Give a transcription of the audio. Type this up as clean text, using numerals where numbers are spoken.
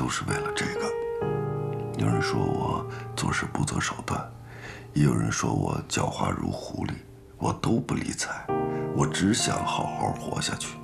都是为了这个。有人说我做事不择手段，也有人说我狡猾如狐狸，我都不理睬，我只想好好活下去。